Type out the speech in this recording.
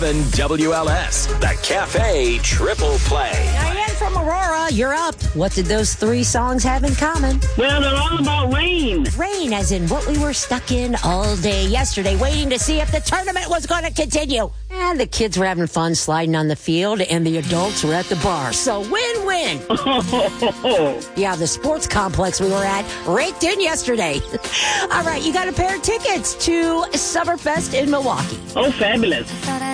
WLS, the Cafe Triple Play. Diane from Aurora, you're up. What did those three songs have in common? Well, they're all about rain. Rain, as in what we were stuck in all day yesterday, waiting to see if the tournament was going to continue. And the kids were having fun sliding on the field, and the adults were at the bar. So win-win. Yeah, the sports complex we were at raked in yesterday. All right, you got a pair of tickets to Summerfest in Milwaukee. Oh, fabulous.